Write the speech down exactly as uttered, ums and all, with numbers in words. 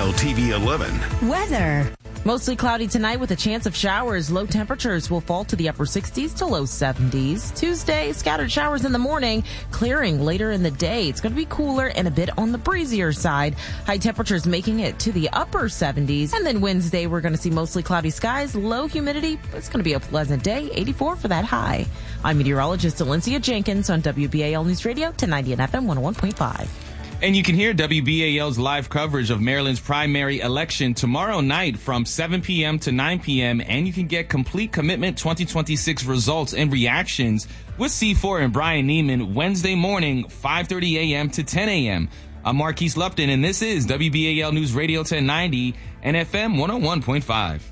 L T V eleven. Weather. Mostly cloudy tonight with a chance of showers. Low temperatures will fall to the upper sixties to low seventies. Tuesday, scattered showers in the morning, clearing later in the day. It's going to be cooler and a bit on the breezier side. High temperatures making it to the upper seventies. And then Wednesday, we're going to see mostly cloudy skies, low humidity. It's going to be a pleasant day, eighty-four for that high. I'm meteorologist Valencia Jenkins on W B A L News Radio, ten ninety and F M one oh one point five. And you can hear W B A L's live coverage of Maryland's primary election tomorrow night from seven p.m. to nine p.m. And you can get Complete Commitment twenty twenty-six results and reactions with C four and Brian Neiman Wednesday morning, five thirty a.m. to ten a.m. I'm Marquise Lupton, and this is W B A L News Radio ten ninety and F M one oh one point five.